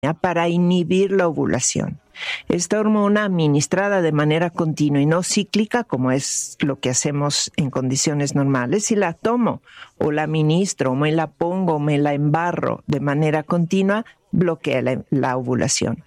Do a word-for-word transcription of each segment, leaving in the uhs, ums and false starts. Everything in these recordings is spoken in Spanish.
para inhibir la ovulación. Esta hormona administrada de manera continua y no cíclica, como es lo que hacemos en condiciones normales, si la tomo o la administro o me la pongo o me la embarro de manera continua, bloquea la, la ovulación.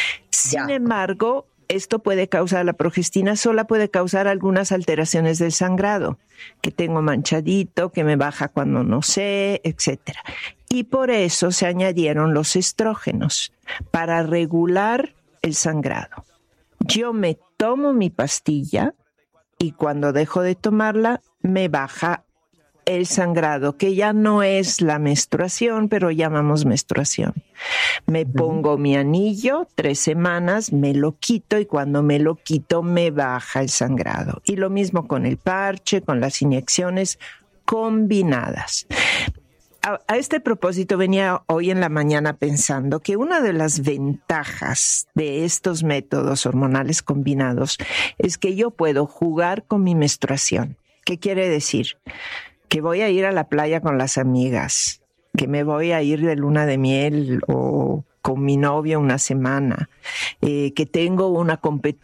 Sin ya. embargo, esto puede causar, la progestina sola puede causar algunas alteraciones del sangrado, que tengo manchadito, que me baja cuando no sé, etcétera. Y por eso se añadieron los estrógenos, para regular el sangrado. Yo me tomo mi pastilla y cuando dejo de tomarla me baja el sangrado, que ya no es la menstruación, pero llamamos menstruación. Me pongo mi anillo, tres semanas, me lo quito y cuando me lo quito me baja el sangrado. Y lo mismo con el parche, con las inyecciones combinadas. A, a este propósito venía hoy en la mañana pensando que una de las ventajas de estos métodos hormonales combinados es que yo puedo jugar con mi menstruación. ¿Qué quiere decir? Que voy a ir a la playa con las amigas, que me voy a ir de luna de miel o con mi novio una semana, eh, que tengo una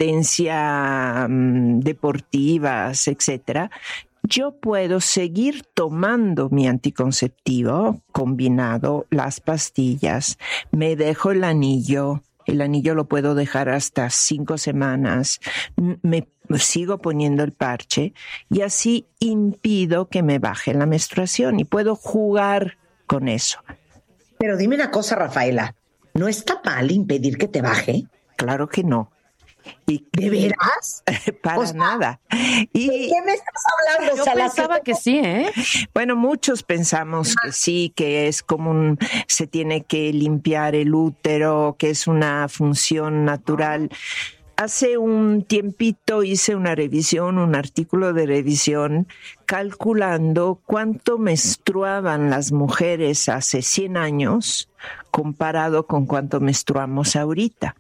competencia um, deportiva, etcétera. Yo puedo seguir tomando mi anticonceptivo combinado, las pastillas, me dejo el anillo, el anillo lo puedo dejar hasta cinco semanas, me sigo poniendo el parche y así impido que me baje la menstruación y puedo jugar con eso. Pero dime una cosa, Rafaela, ¿no está mal impedir que te baje? Claro que no. Y, ¿De veras? Para o sea, nada. Y, ¿de qué me estás hablando? Yo o sea, pensaba que... que sí, ¿eh? Bueno, muchos pensamos que sí, que es como un... se tiene que limpiar el útero, que es una función natural. Hace un tiempito hice una revisión, un artículo de revisión, calculando cuánto menstruaban las mujeres hace cien años comparado con cuánto menstruamos ahorita.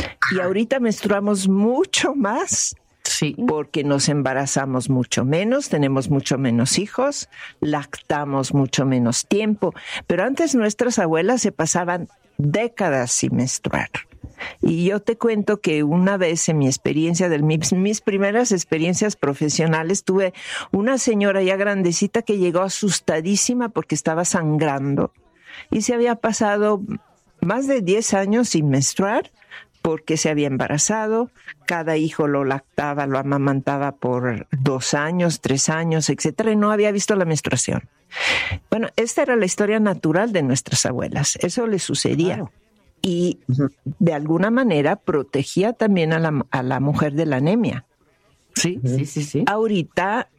Y ahorita menstruamos mucho más, sí, porque nos embarazamos mucho menos, tenemos mucho menos hijos, lactamos mucho menos tiempo. Pero antes nuestras abuelas se pasaban décadas sin menstruar. Y yo te cuento que una vez en mi experiencia, de mis, mis primeras experiencias profesionales, tuve una señora ya grandecita que llegó asustadísima porque estaba sangrando y se había pasado más de diez años sin menstruar, porque se había embarazado, cada hijo lo lactaba, lo amamantaba por dos años, tres años, etcétera, y no había visto la menstruación. Bueno, esta era la historia natural de nuestras abuelas, eso le sucedía. Claro. Y de alguna manera protegía también a la, a la mujer de la anemia. Sí, sí, sí, sí. Ahorita,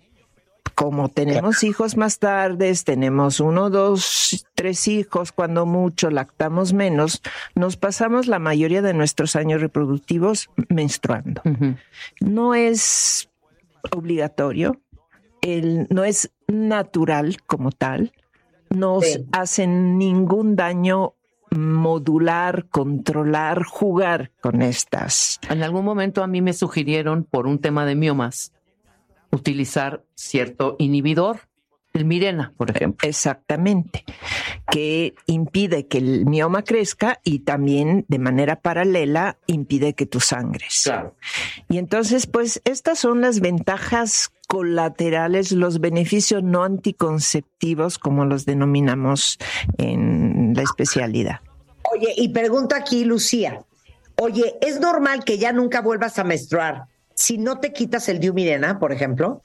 como tenemos hijos más tardes, tenemos uno, dos, tres hijos, cuando mucho, lactamos menos, nos pasamos la mayoría de nuestros años reproductivos menstruando. Uh-huh. No es obligatorio, el, no es natural como tal, no sí. hacen ningún daño modular, controlar, jugar con estas. En algún momento a mí me sugirieron, por un tema de miomas, utilizar cierto inhibidor, el Mirena, por ejemplo. Exactamente, que impide que el mioma crezca y también de manera paralela impide que tú sangres. Claro. Y entonces, pues, estas son las ventajas colaterales, los beneficios no anticonceptivos, como los denominamos en la especialidad. Oye, y pregunta aquí Lucía, oye, ¿es normal que ya nunca vuelvas a menstruar si no te quitas el Diumirena, por ejemplo?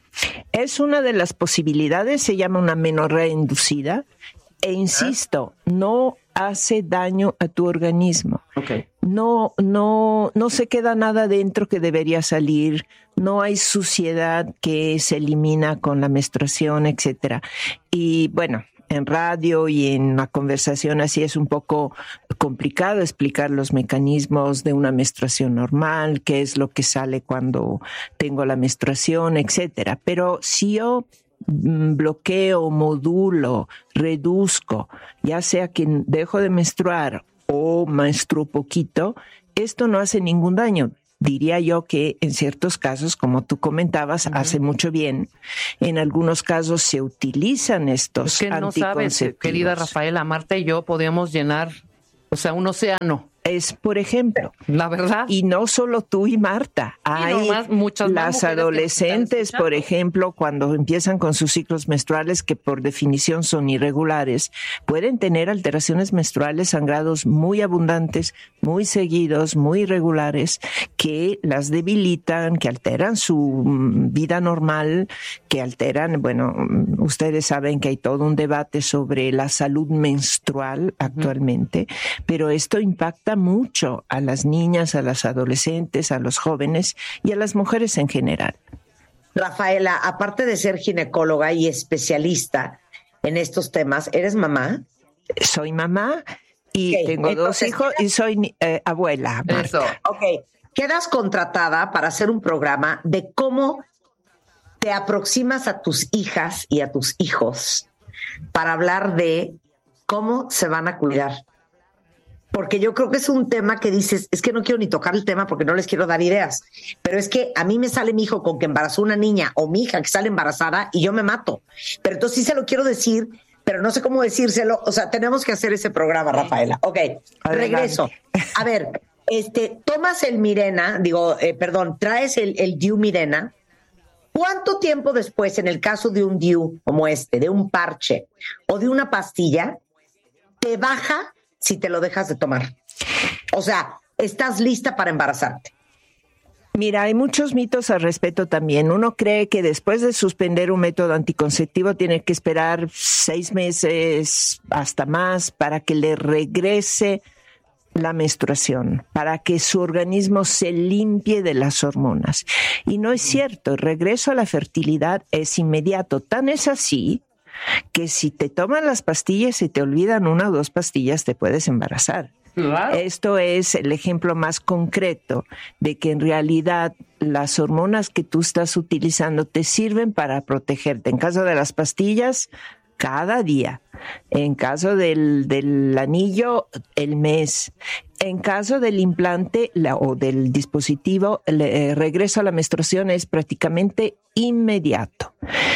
Es una de las posibilidades, se llama una menorrea inducida, e insisto, ¿Ah? no hace daño a tu organismo. Okay. No, no, no se queda nada dentro que debería salir, no hay suciedad que se elimina con la menstruación, etcétera. Y bueno, en radio y en una conversación así es un poco complicado explicar los mecanismos de una menstruación normal, qué es lo que sale cuando tengo la menstruación, etcétera. Pero si yo bloqueo, modulo, reduzco, ya sea que dejo de menstruar o menstruo poquito, esto no hace ningún daño. Diría yo que en ciertos casos, como tú comentabas, uh-huh. hace mucho bien. En algunos casos se utilizan estos es que no anticonceptivos. Sabes, querida Rafaela, Marta y yo podíamos llenar O sea, un océano. Es, por ejemplo. La verdad. Y no solo tú y Marta. Hay no más, muchas más las adolescentes, por ejemplo, cuando empiezan con sus ciclos menstruales, que por definición son irregulares, pueden tener alteraciones menstruales, sangrados muy abundantes, muy seguidos, muy irregulares, que las debilitan, que alteran su vida normal, que alteran, bueno, ustedes saben que hay todo un debate sobre la salud menstrual actualmente, uh-huh. pero esto impacta mucho a las niñas, a las adolescentes, a los jóvenes y a las mujeres en general. Rafaela, aparte de ser ginecóloga y especialista en estos temas, ¿eres mamá? Soy mamá y okay. tengo Entonces, dos hijos y soy eh, abuela. Marta. Eso. Ok. Quedas contratada para hacer un programa de cómo te aproximas a tus hijas y a tus hijos para hablar de cómo se van a cuidar. Porque yo creo que es un tema que dices, es que no quiero ni tocar el tema porque no les quiero dar ideas, pero es que a mí me sale mi hijo con que embarazó una niña o mi hija que sale embarazada y yo me mato. Pero entonces sí se lo quiero decir, pero no sé cómo decírselo. O sea, tenemos que hacer ese programa, Rafaela. Ok, Adelante. regreso. A ver, este, tomas el Mirena, digo, eh, perdón, traes el, el D I U Mirena. ¿Cuánto tiempo después, en el caso de un D I U como este, de un parche o de una pastilla, te baja si te lo dejas de tomar? O sea, ¿estás lista para embarazarte? Mira, hay muchos mitos al respecto también. Uno cree que después de suspender un método anticonceptivo tiene que esperar seis meses hasta más para que le regrese la menstruación, para que su organismo se limpie de las hormonas. Y no es cierto, el regreso a la fertilidad es inmediato. Tan es así que si te toman las pastillas y te olvidan una o dos pastillas, te puedes embarazar. Claro. Esto es el ejemplo más concreto de que en realidad las hormonas que tú estás utilizando te sirven para protegerte. En caso de las pastillas, cada día. En caso del, del anillo, el mes. En caso del implante la, o del dispositivo, el eh, regreso a la menstruación es prácticamente inmediato.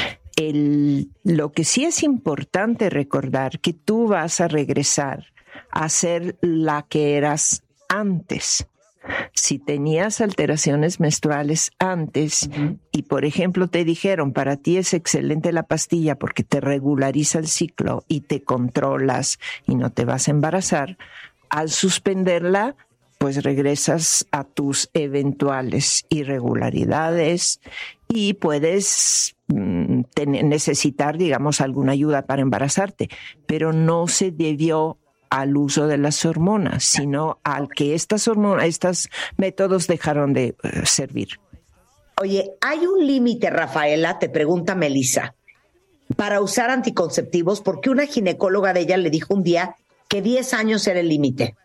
El, lo que sí es importante recordar que tú vas a regresar a ser la que eras antes. Si tenías alteraciones menstruales antes uh-huh. y, por ejemplo, te dijeron, para ti es excelente la pastilla porque te regulariza el ciclo y te controlas y no te vas a embarazar, al suspenderla, pues regresas a tus eventuales irregularidades y puedes mm, ten- necesitar, digamos, alguna ayuda para embarazarte, pero no se debió al uso de las hormonas, sino al que estas hormonas, estos métodos dejaron de uh, servir. Oye, ¿hay un límite, Rafaela? Te pregunta Melissa, para usar anticonceptivos, porque una ginecóloga de ella le dijo un día que diez años era el límite.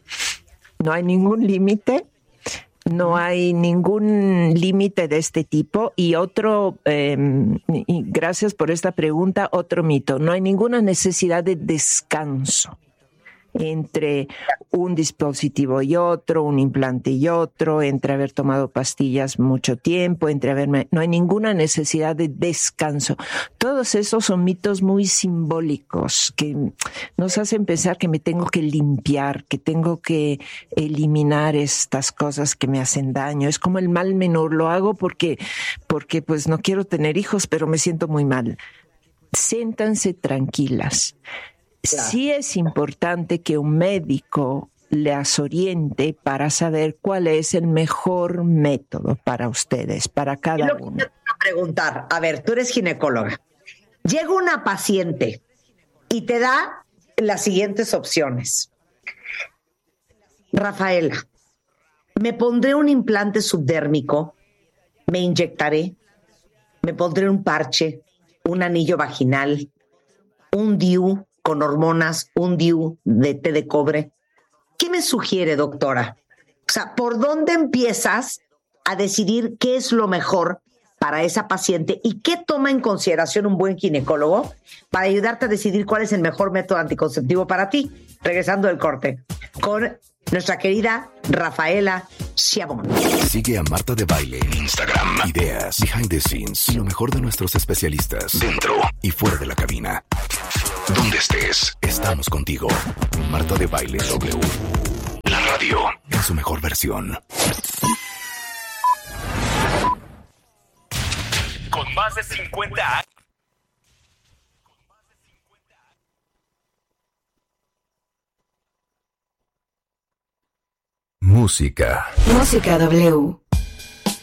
No hay ningún límite, no hay ningún límite de este tipo. Y otro, eh, y gracias por esta pregunta, otro mito, no hay ninguna necesidad de descanso entre un dispositivo y otro, un implante y otro, entre haber tomado pastillas mucho tiempo, entre haberme... No hay ninguna necesidad de descanso. Todos esos son mitos muy simbólicos que nos hacen pensar que me tengo que limpiar, que tengo que eliminar estas cosas que me hacen daño. Es como el mal menor. Lo hago porque, porque pues no quiero tener hijos, pero me siento muy mal. Siéntanse tranquilas. Claro. Sí es importante que un médico las oriente para saber cuál es el mejor método para ustedes, para cada Yo uno. Quiero preguntar, a ver, tú eres ginecóloga. Llega una paciente y te da las siguientes opciones. Rafaela, me pondré un implante subdérmico, me inyectaré, me pondré un parche, un anillo vaginal, un D I U con hormonas, un D I U de té de cobre. ¿Qué me sugiere, doctora? O sea, ¿por dónde empiezas a decidir qué es lo mejor para esa paciente y qué toma en consideración un buen ginecólogo para ayudarte a decidir cuál es el mejor método anticonceptivo para ti? Regresando del corte con nuestra querida Rafaela Schiavone. Sigue a Marta de Baile en Instagram. Ideas, behind the scenes y lo mejor de nuestros especialistas dentro y fuera de la cabina. Donde estés, estamos contigo. Marta de Baile W. La radio en su mejor versión. Con más de cincuenta años. Música. Música W.